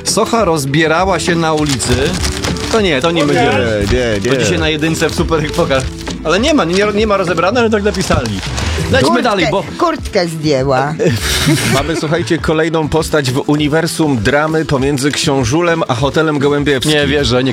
Socha rozbierała się na ulicy. To nie będzie. Nie. To dzisiaj na jedynce w Super Hipokach. Ale nie ma rozebrane, ale tak napisali. Lećmy dalej, bo... Kurtkę zdjęła. Mamy, słuchajcie, kolejną postać w uniwersum dramy pomiędzy Książulem a Hotelem Gołębiewskim. Nie wierzę,